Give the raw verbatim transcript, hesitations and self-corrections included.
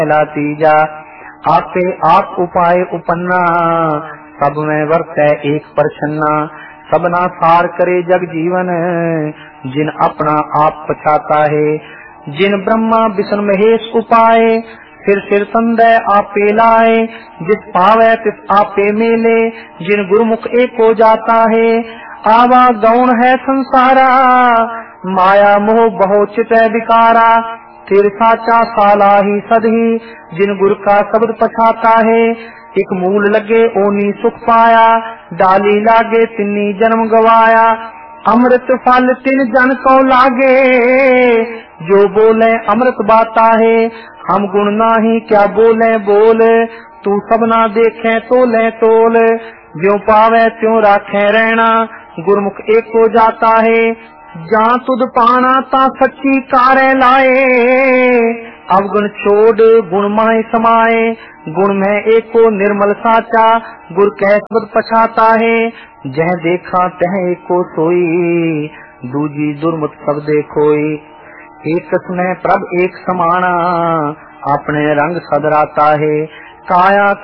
पहला तीजा आपे आप उपाय उपन्ना, सब में वर्तै एक प्रसन्ना। सबना सार करे जग जीवन, जिन अपना आप पछाता है। जिन ब्रह्मा विष्णु महेश उपाय, सिर सिर संदय आपे लाए। जिस पावे तिस आपे मेले, जिन गुरुमुख एक हो जाता है। आवा गौण है संसारा, माया मोह बहु चित विकारा। फिर साचा साला ही सदही, जिन गुरु का शब्द पछाता है। एक मूल लगे ओनी सुख पाया, डाली लागे तिन्नी जन्म गवाया। अमृत फल तिन जन को लागे, जो बोले अमृत बाता है। हम गुण नाही क्या बोले बोल, तू सब ना देखे तोले तोल। ज्यों पावे त्यों राखे रहना, गुरमुख एक हो जाता है। जहाँ तुद पाना ता सच्ची कारे लाए, अवगुण छोड़ गुण माय समाए। गुण में एक को निर्मल साचा, गुर कह शब्द पछाता है। जह देखा तह एक को सोई, दूजी दुर्मत सब देखोई। एक में प्रभ एक समाना, अपने रंग सदराता है। काया